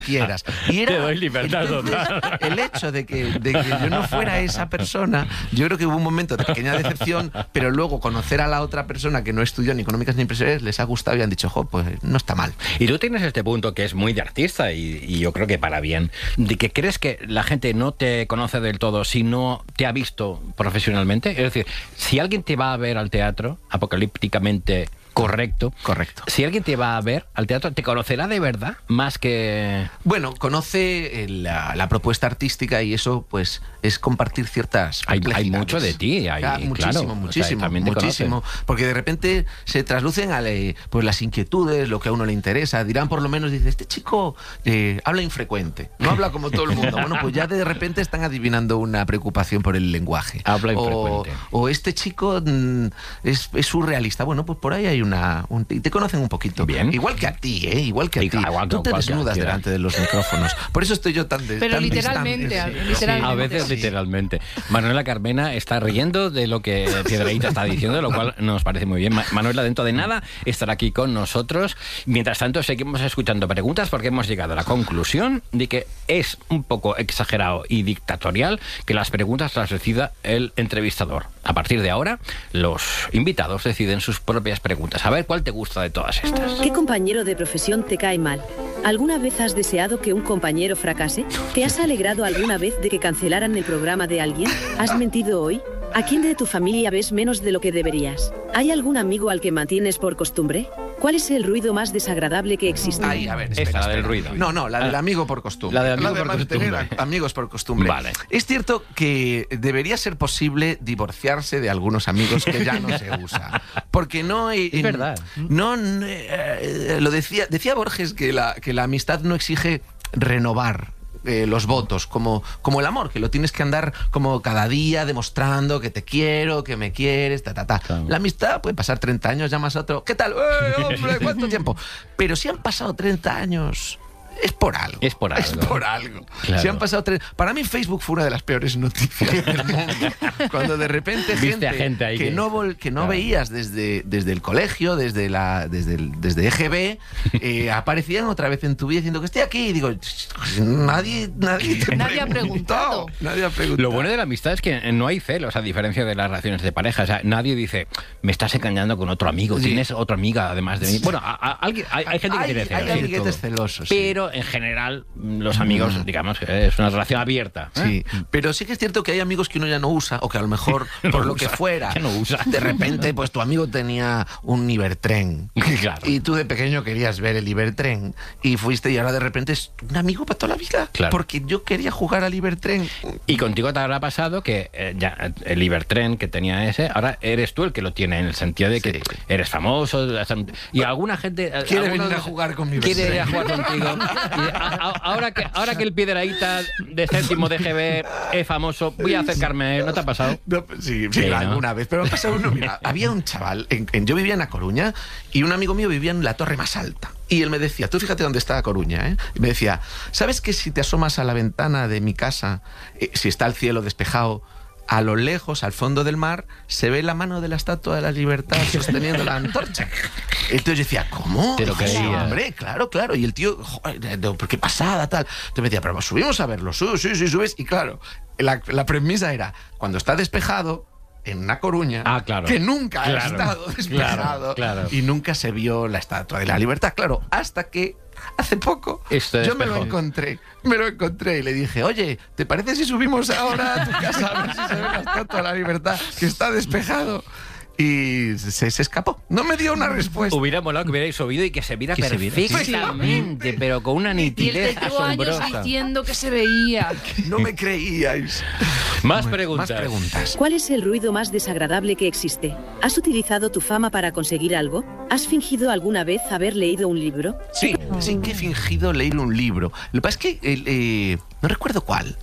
quieras. Y era, te doy libertad total. El hecho de que yo no fuera esa persona, yo creo que hubo un momento de pequeña decepción, pero luego conocer a la otra persona que no estudió ni económicas ni empresariales les ha gustado y han dicho, pues no está mal. Y tú tienes este punto que es muy de artista y yo creo que para bien, de que crees que la gente no te conoce del todo si no te ha visto profesionalmente. Es decir, si alguien te va a ver al teatro, apocalípticamente correcto. Si alguien te va a ver al teatro, ¿te conocerá de verdad? Más que... Bueno, conoce la propuesta artística y eso, pues, es compartir ciertas Hay complejidades. mucho de ti. Muchísimo. Porque de repente se traslucen pues las inquietudes, lo que a uno le interesa. Dirán, por lo menos, dice, este chico habla infrecuente, no habla como todo el mundo. Bueno, pues ya de repente están adivinando una preocupación por el lenguaje. Habla infrecuente. O este chico es surrealista. Bueno, pues por ahí hay y te conocen un poquito. Bien. Igual que a ti, igual que a ti. Tú te desnudas delante de los micrófonos. Por eso estoy yo tan Pero tan literalmente, distante. literalmente. A veces literalmente. Manuela Carmena está riendo de lo que Piedrahíta está diciendo, lo cual nos parece muy bien. Manuela, dentro de nada, estará aquí con nosotros. Mientras tanto, seguimos escuchando preguntas porque hemos llegado a la conclusión de que es un poco exagerado y dictatorial que las preguntas las decida el entrevistador. A partir de ahora, los invitados deciden sus propias preguntas. A ver, ¿cuál te gusta de todas estas? ¿Qué compañero de profesión te cae mal? ¿Alguna vez has deseado que un compañero fracase? ¿Te has alegrado alguna vez de que cancelaran el programa de alguien? ¿Has mentido hoy? ¿A quién de tu familia ves menos de lo que deberías? ¿Hay algún amigo al que mantienes por costumbre? ¿Cuál es el ruido más desagradable que existe? Ay, a ver, espera, la del ruido. No, la del amigo por costumbre. La del amigo por mantener costumbre. amigos por costumbre. Vale. Es cierto que debería ser posible divorciarse de algunos amigos que ya no se usa. Porque no... Es verdad. Lo decía Borges que la amistad no exige renovar los votos, como el amor, que lo tienes que andar como cada día demostrando que te quiero, que me quieres, Claro. La amistad puede pasar 30 años, llamas a otro, ¿qué tal? Hombre, ¿cuánto tiempo? Pero si han pasado 30 años... Es por algo. Claro. Si han pasado para mí Facebook fue una de las peores noticias del mundo. Cuando de repente gente ahí que no claro. veías desde el colegio, desde EGB, aparecían otra vez en tu vida diciendo que estoy aquí. Y digo, nadie ha preguntado. Nadie ha preguntado. Lo bueno de la amistad es que no hay celos, a diferencia de las relaciones de pareja. O sea, nadie dice, me estás engañando con otro amigo, Sí. Tienes otra amiga además de mí. Bueno, hay gente que tiene celos. Hay amiguetes celosos. Sí. Pero en general, los amigos, digamos, que es una relación abierta. Sí, pero sí que es cierto que hay amigos que uno ya no usa, o que a lo mejor, por lo que fuera, ya no usa. de repente, pues tu amigo tenía un Ibertren. Claro. Y tú de pequeño querías ver el Ibertren. Y fuiste y ahora de repente es un amigo para toda la vida. Claro. Porque yo quería jugar al Ibertren. Y contigo te habrá pasado que ya el Ibertren que tenía ese, ahora eres tú el que lo tiene, en el sentido de que Sí. eres famoso. Y alguna gente... Quiere algunos venir a jugar con mi Quiere ir a Ibertren. jugar contigo. Y ahora que el Piedrahíta de séptimo de GB es famoso, voy a acercarme a él. ¿No te ha pasado? No, sí, ¿no? alguna vez. Pero ha pasado uno, mira, había un chaval, yo vivía en A Coruña y un amigo mío vivía en la torre más alta. Y él me decía, tú fíjate dónde está A Coruña, ¿eh? Y me decía, ¿sabes que si te asomas a la ventana de mi casa, si está el cielo despejado, a lo lejos, al fondo del mar, se ve la mano de la Estatua de la Libertad sosteniendo la antorcha? Entonces yo decía, ¿cómo? Te lo Dice, creías. hombre, claro. Y el tío, joder, qué pasada, tal. Entonces me decía, pero subimos a verlo. Sí, subes. Y claro, la premisa era, cuando está despejado, en una Coruña, claro. que nunca Claro. ha estado despejado, Claro. y nunca se vio la Estatua de la Libertad. Claro, hasta que hace poco yo me lo encontré y le dije, oye, ¿te parece si subimos ahora a tu casa a ver si se ve la Estatua de la Libertad, que está despejado? Y se escapó. No me dio una respuesta. Hubiera molado que hubierais subido y que se viera Que se viera, perfectamente, pero con una Y nitidez el de años asombrosa. diciendo que se veía. No me creíais. Más Bueno, preguntas. Más preguntas. ¿Cuál es el ruido más desagradable que existe? ¿Has utilizado tu fama para conseguir algo? ¿Has fingido alguna vez haber leído un libro? Sí que he fingido leer un libro. Lo que pasa es que no recuerdo cuál.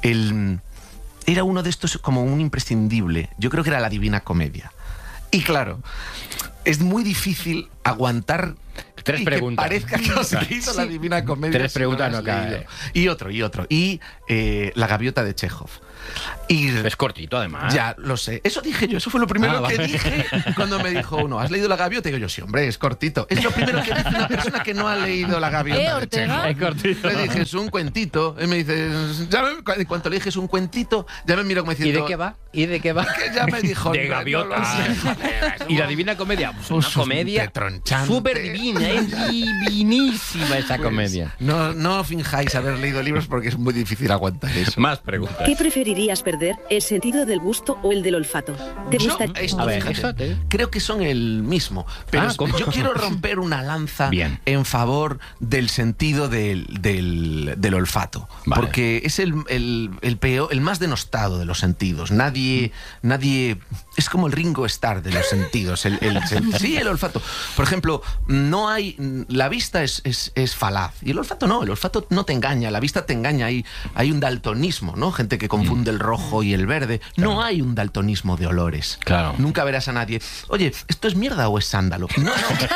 Era uno de estos como un imprescindible. Yo creo que era La Divina Comedia. Y claro, es muy difícil aguantar tres y preguntas. Que parezca que os he leído la Divina Comedia. Tres si preguntas lo has no cae. leído. Y otro. Y La Gaviota de Chekhov. Y Es cortito, además. ya, lo sé. Eso dije yo, eso fue lo primero que vale. dije cuando me dijo uno, ¿has leído La Gaviota? Y digo yo, sí, hombre, es cortito. Es lo primero que dice una persona que no ha leído La Gaviota de Ortega? Chekhov. Es cortito. Le dije, es un cuentito. Y me dice, en cuanto le dije, es un cuentito, ya me miró como ¿Y diciendo... de qué va? ¿Y de qué va? Que ya me dijo... De "No, gaviota. no lo sé". ¿Y la Divina Comedia? Pues una Pues un comedia tronchante. súper divina, es divinísima esa comedia. No finjáis haber leído libros porque es muy difícil aguantar eso. Más preguntas. ¿Qué preferirías perder, el sentido del gusto o el del olfato? ¿Te Yo, gustaría? esto, A ver, fíjate, eso te- creo que son el mismo. Pero ¿cómo? yo quiero romper una lanza Bien. en favor del sentido del olfato. Vale. Porque es el peor, el más denostado de los sentidos. Nadie es como el Ringo Starr de los sentidos. Sí, el olfato. Por ejemplo, no hay. La vista es falaz. Y el olfato no. El olfato no te engaña. La vista te engaña. Hay un daltonismo, ¿no? Gente que confunde el rojo y el verde. No hay un daltonismo de olores. Claro. Nunca verás a nadie. Oye, ¿esto es mierda o es sándalo? No.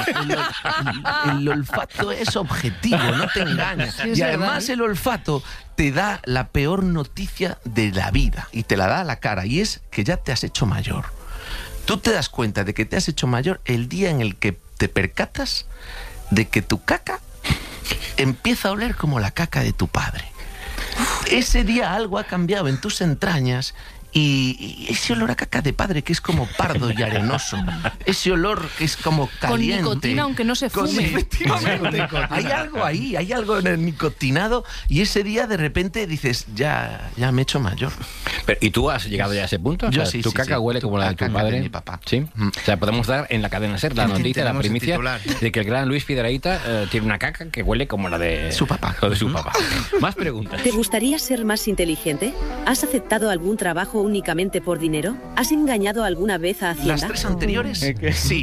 El olfato es objetivo, no te engaña. Sí, es Y verdad, además ¿eh? el olfato te da la peor noticia de la vida y te la da a la cara, y es que ya te has hecho mayor. Tú te das cuenta de que te has hecho mayor el día en el que te percatas de que tu caca empieza a oler como la caca de tu padre. Ese día algo ha cambiado en tus entrañas. Y ese olor a caca de padre que es como pardo y arenoso, ese olor que es como caliente, nicotina, aunque no se fume. Efectivamente. Hay algo ahí, hay algo en el nicotinado, y ese día de repente dices, ya me he hecho mayor. Pero, ¿y tú has llegado ya a ese punto? O Yo sea, sí, ¿tu sí, caca sí. huele como la de tu Caca padre? de mi papá. Sí. O sea, podemos dar en la cadena SER la noticia, la Tenemos el primicia titular. de que el gran Luis Piedrahita tiene una caca que huele como la de Su papá. O de su papá. Más preguntas. ¿Te gustaría ser más inteligente? ¿Has aceptado algún trabajo únicamente por dinero? ¿Has engañado alguna vez a Hacienda? Las tres anteriores, sí.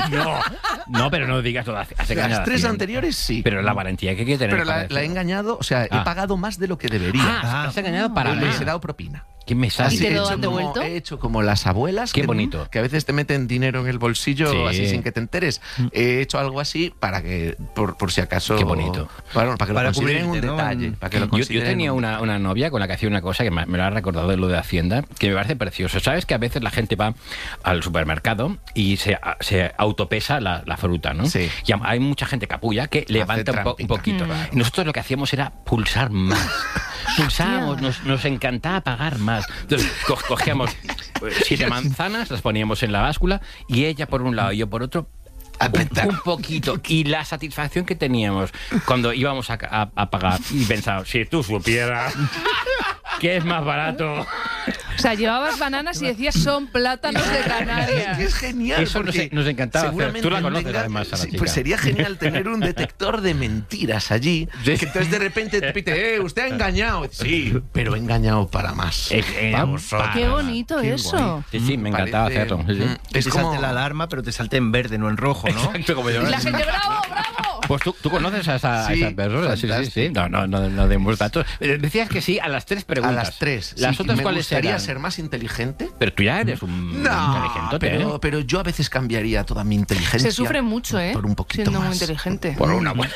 No, pero no digas todas. Has engañado Las a tres Hacienda. anteriores, sí. Pero la valentía que hay que tener. Pero para la he eso. engañado, o sea, he pagado más de lo que debería. Has engañado para Les he nada. dado propina. ¿Qué me estás ¿Y te he lo hecho han como- devuelto? He hecho como las abuelas. Qué que, bonito. Que a veces te meten dinero en el bolsillo Sí. así sin que te enteres. He hecho algo así para que, por si acaso... Qué bonito. Bueno, para que Para lo consideren un cubrirte, ¿no? detalle. Para que lo Yo consideren tenía un- una novia con la que hacía una cosa que me lo ha recordado de lo de Hacienda, que me parece precioso. ¿Sabes que a veces la gente va al supermercado y se autopesa la fruta, ¿no? Sí. Y hay mucha gente capulla que levanta un trampita. poquito. Y nosotros lo que hacíamos era pulsar más. Pulsábamos, nos encantaba pagar más. Entonces cogíamos 7 manzanas, las poníamos en la báscula y ella por un lado y yo por otro. Un poquito. Y la satisfacción que teníamos cuando íbamos a pagar y pensaba, si tú supieras que es más barato. O sea, llevabas bananas y decías, son plátanos de Es que Canarias. es genial. Eso porque nos encantaba hacer. seguramente Tú la conoces, además, a la chica. Pues sería genial tener un detector de mentiras allí. Sí. Que entonces de repente te pite, usted ha engañado. Sí, pero he engañado para más. Para vosotros. Qué bonito Qué eso. guay. Sí, sí, me encantaba Parece- hacerlo. Sí, sí. Que Es te como... salte la alarma, pero te salte en verde, no en rojo, ¿no? Exacto, como yo. Y la gente, bravo, bravo. Pues tú conoces a esa Sí, persona. Sí, sí, sí. fantástico. No demos datos. Decías que sí a las 3 A preguntas. las 3. ¿Las otras me cuáles gustaría eran? ser más inteligente. Pero tú ya eres un inteligente. pero yo a veces cambiaría toda mi inteligencia. Se sufre mucho, ¿eh? Por un poquito Siendo más. muy inteligente. Por una buena.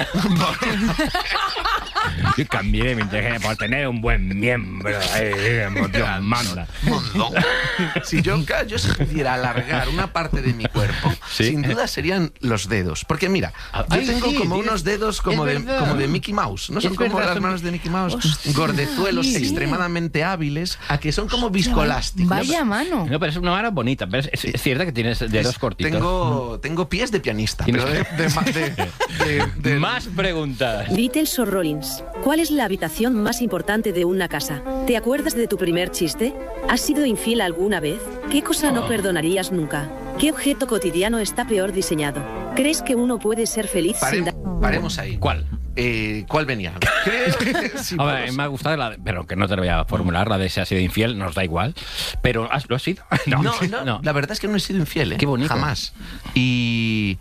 Yo cambié mi inteligencia por tener un buen miembro. Dios manda. Mondón. Si yo pudiera alargar una parte de mi cuerpo, Sí. sin duda serían los dedos. Porque mira, yo Ay, tengo sí, como tienes- unos dedos es como verdad. de Mickey Mouse. No son Es como verdad, las son- manos de Mickey Mouse, Hostia, gordezuelos sí. extremadamente hábiles, a que son como viscolásticos. Vaya mano. No, pero es una mano bonita. Pero es cierto que tienes dedos cortitos. Tengo pies de pianista. Tienes- Pero de Más preguntas. Beatles o Rollins. ¿Cuál es la habitación más importante de una casa? ¿Te acuerdas de tu primer chiste? ¿Has sido infiel alguna vez? ¿Qué cosa no perdonarías nunca? ¿Qué objeto cotidiano está peor diseñado? ¿Crees que uno puede ser feliz sin dar... Paremos ahí. ¿Cuál? ¿Cuál venía? Creo que sí, A ver, puedo- me ha gustado pero que no te lo voy a formular, la de si has sido infiel, nos da igual. Pero ¿lo has sido? No, la verdad es que no he sido infiel, ¿eh? Qué bonito. Jamás. Y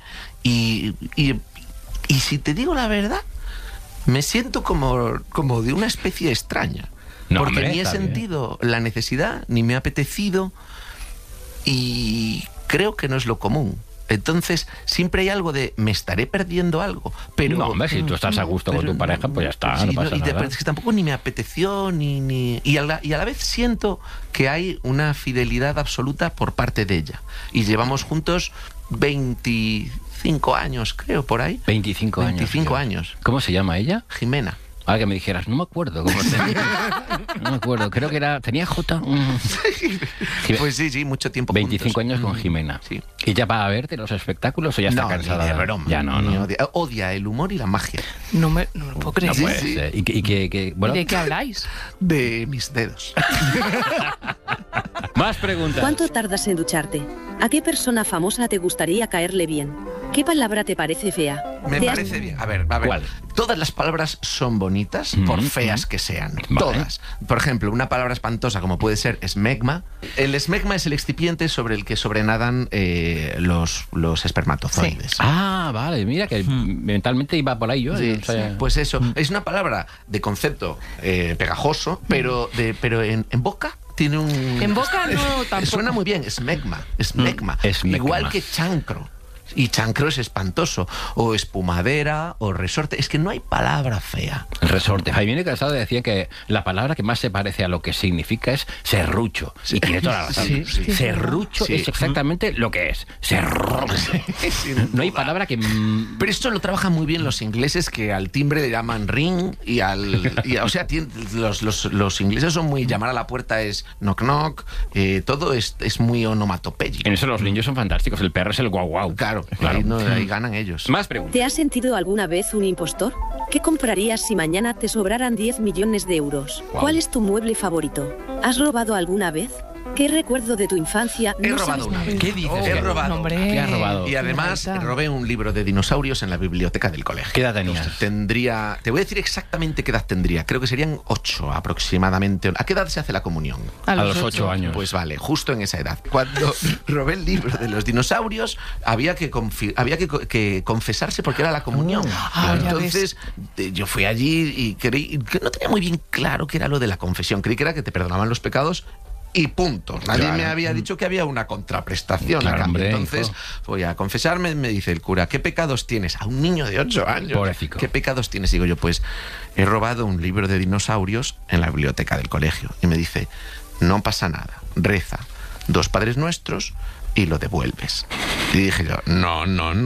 si te digo la verdad, me siento como de una especie extraña. No, porque hombre, ni he está bien. sentido la necesidad, ni me ha apetecido, y creo que no es lo común. Entonces, siempre hay algo de, me estaré perdiendo algo. Pero, no, hombre, si tú estás a gusto con tu pareja, pues ya está, sí, no pasa nada. pero es que tampoco ni me apeteció, y a la vez siento que hay una fidelidad absoluta por parte de ella. Y llevamos juntos 25 años, creo, por ahí. 25 años. 25 años. ¿Cómo se llama ella? Jimena. Ahora que me dijeras, no me acuerdo cómo se llama. No me acuerdo, creo que tenía J. Pues sí, mucho tiempo 25 juntos. años con Jimena. Sí. ¿Y ya va a verte los espectáculos o ya está cansada? Ni de broma. Ya no. Odia el humor y la magia. No me lo puedo creer. No puede sí. ser. ¿Y bueno, ¿De qué habláis? De mis dedos. más preguntas? ¿Cuánto tardas en ducharte? ¿A qué persona famosa te gustaría caerle bien? ¿Qué palabra te parece fea? Me ¿Te has- parece bien. A ver. ¿Cuál? Todas las palabras son bonitas, por feas que sean. Vale. Todas. Por ejemplo, una palabra espantosa como puede ser esmegma. El esmegma es el excipiente sobre el que sobrenadan los espermatozoides. Ah, vale, mira que mentalmente iba por ahí yo. Sí, o sea, sí. Pues eso, es una palabra de concepto pegajoso, pero en boca tiene un... En boca no, tampoco. Suena muy bien, esmegma. Esmegma. Igual que chancro. Y chancro es espantoso. O espumadera, o resorte. Es que no hay palabra fea. resorte. Jaime Casado decía que la palabra que más se parece a lo que significa es serrucho. Y tiene toda la razón. Sí. Serrucho Sí. es exactamente lo que es. Serrucho. No hay palabra que... Pero esto lo trabajan muy bien los ingleses, que al timbre le llaman ring o sea, los ingleses son muy... Llamar a la puerta es knock knock, todo es muy onomatopéyico. En eso los niños son fantásticos. El perro es el guau guau. Claro. Ahí ganan ellos. Más preguntas. ¿Te has sentido alguna vez un impostor? ¿Qué comprarías si mañana te sobraran 10 millones de euros? Wow. ¿Cuál es tu mueble favorito? ¿Has robado alguna vez? ¿Qué recuerdo de tu infancia He no robado sabes una vez. ¿Qué dices? He robado. Hombre. ¿Qué has robado? Y además Marta. robé un libro de dinosaurios en la biblioteca del colegio. ¿Qué edad tenías? Tendría... Te voy a decir exactamente qué edad tendría. Creo que serían 8 aproximadamente. ¿A qué edad se hace la comunión? A los 8 años. Pues vale, justo en esa edad. Cuando robé el libro de los dinosaurios, había que confesarse porque era la comunión. Ah, ya Entonces, yo fui allí y creí que no tenía muy bien claro qué era lo de la confesión. Creí que era que te perdonaban los pecados y punto. Nadie Claro. me había dicho que había una contraprestación Claro, a cambio. hombre, Entonces, hijo. voy a confesarme, me dice el cura, ¿qué pecados tienes? A un niño de 8 años. Pobrecito. ¿Qué pecados tienes? Digo yo, pues he robado un libro de dinosaurios en la biblioteca del colegio. Y me dice, no pasa nada, reza 2 Padres Nuestros y lo devuelves. Y dije yo, no.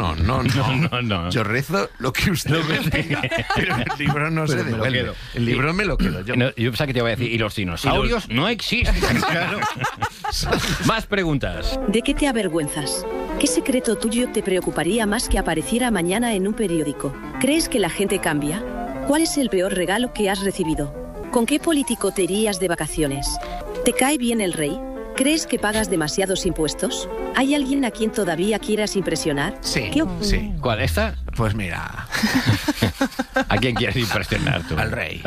No. Yo rezo lo que usted me diga, pero el libro no se me lo devuelve. quedo. El libro me lo quedo yo. No, yo pensaba que te iba a decir, y los dinosaurios no existen. Claro. Más preguntas. ¿De qué te avergüenzas? ¿Qué secreto tuyo te preocuparía más que apareciera mañana en un periódico? ¿Crees que la gente cambia? ¿Cuál es el peor regalo que has recibido? ¿Con qué político te irías de vacaciones? ¿Te cae bien el rey? ¿Crees que pagas demasiados impuestos? ¿Hay alguien a quien todavía quieras impresionar? Sí, ¿Qué sí. ¿Cuál? ¿Esta? Pues mira, ¿A quién quieres impresionar tú? al rey.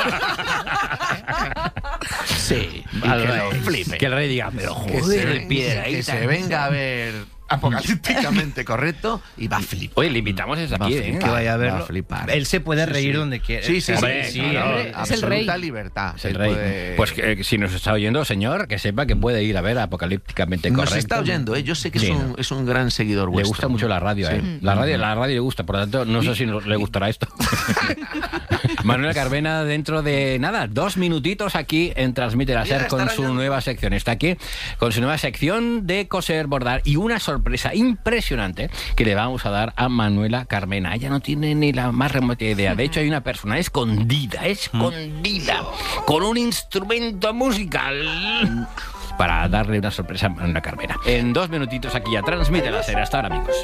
Sí, y Al que rey. lo flipe. Que el rey diga, pero Que joder, se, el piedra ahí que tan- se venga a ver apocalípticamente correcto y va a flipar. Oye, le invitamos desde Va a aquí, flipar. ¿eh? Que vaya a Va a verlo. flipar. Él se puede Sí, reír sí. donde quiera. Sí, Hombre, sí, claro. claro. Es el Absoluta rey. libertad. Es el Él rey. puede- Pues si nos está oyendo, señor, que sepa que puede ir a ver Apocalípticamente Nos Correcto. está oyendo, ¿eh? Yo sé que Sí, es un gran seguidor Le vuestro. gusta mucho la radio, Sí. ¿eh? La radio le gusta, por lo tanto, no sé si le gustará esto. Manuela Carmena, dentro de nada, 2 minutitos aquí en Transmite la SER Mira, con está su rayando. nueva sección. Está aquí con su nueva sección de coser, bordar y una sorpresa impresionante que le vamos a dar a Manuela Carmena. Ella no tiene ni la más remota idea. De hecho, hay una persona escondida, con un instrumento musical para darle una sorpresa a Manuela Carmena. En 2 minutitos aquí a Transmite la SER. Hasta ahora, amigos.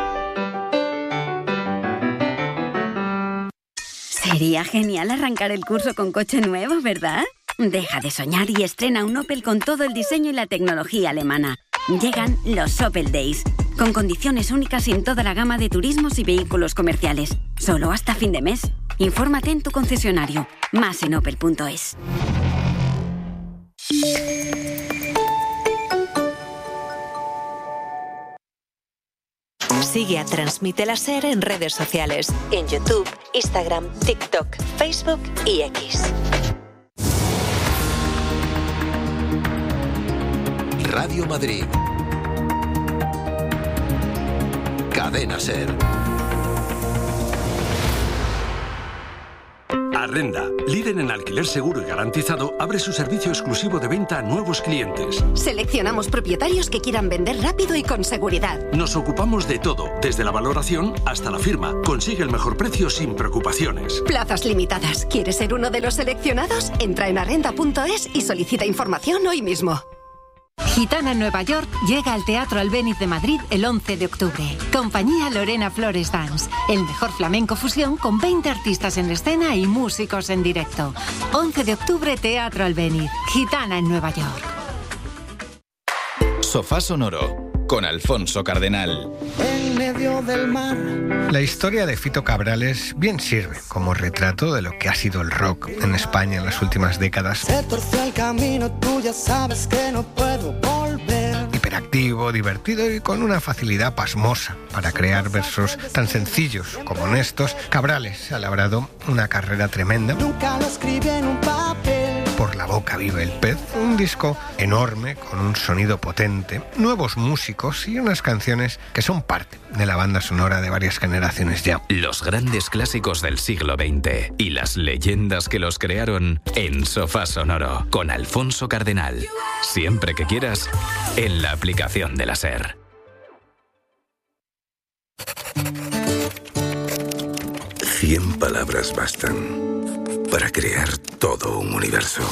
Sería genial arrancar el curso con coche nuevo, ¿verdad? Deja de soñar y estrena un Opel con todo el diseño y la tecnología alemana. Llegan los Opel Days, con condiciones únicas en toda la gama de turismos y vehículos comerciales. Solo hasta fin de mes. Infórmate en tu concesionario. Más en opel.es. Sigue a Transmite la SER en redes sociales, en YouTube, Instagram, TikTok, Facebook y X. Radio Madrid. Cadena SER. Arrenda, líder en alquiler seguro y garantizado, abre su servicio exclusivo de venta a nuevos clientes. Seleccionamos propietarios que quieran vender rápido y con seguridad. Nos ocupamos de todo, desde la valoración hasta la firma. Consigue el mejor precio sin preocupaciones. Plazas limitadas. ¿Quieres ser uno de los seleccionados? Entra en arrenda.es y solicita información hoy mismo. Gitana en Nueva York llega al Teatro Albéniz de Madrid el 11 de octubre. Compañía Lorena Flores Dance. El mejor flamenco fusión con 20 artistas en escena y músicos en directo. 11 de octubre, Teatro Albéniz. Gitana en Nueva York. Sofá Sonoro con Alfonso Cardenal. En medio del mar. La historia de Fito Cabrales bien sirve como retrato de lo que ha sido el rock en España en las últimas décadas. Se torció el camino, tú ya sabes que no puedo volver. Hiperactivo, divertido y con una facilidad pasmosa para crear versos tan sencillos como honestos, Cabrales ha labrado una carrera tremenda. Nunca lo escribí en un papel. Por la boca vive el pez, un disco enorme con un sonido potente, nuevos músicos y unas canciones que son parte de la banda sonora de varias generaciones ya. Los grandes clásicos del siglo XX y las leyendas que los crearon en Sofá Sonoro con Alfonso Cardenal. Siempre que quieras, en la aplicación de la SER. Cien palabras bastan para crear todo un universo.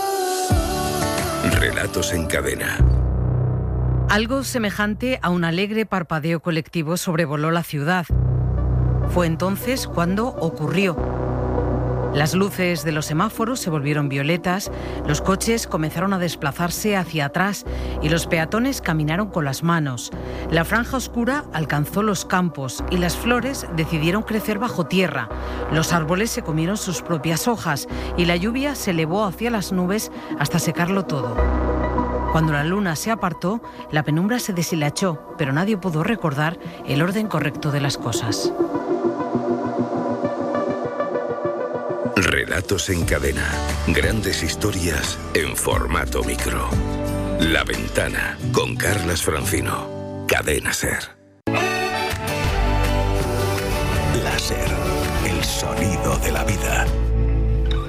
Relatos en cadena. Algo semejante a un alegre parpadeo colectivo sobrevoló la ciudad. Fue entonces cuando ocurrió. Las luces de los semáforos se volvieron violetas, los coches comenzaron a desplazarse hacia atrás y los peatones caminaron con las manos. La franja oscura alcanzó los campos y las flores decidieron crecer bajo tierra. Los árboles se comieron sus propias hojas y la lluvia se elevó hacia las nubes hasta secarlo todo. Cuando la luna se apartó, la penumbra se deshilachó, pero nadie pudo recordar el orden correcto de las cosas. Relatos en cadena. Grandes historias en formato micro. La Ventana con Carlas Francino. Cadena SER. La SER. El sonido de la vida.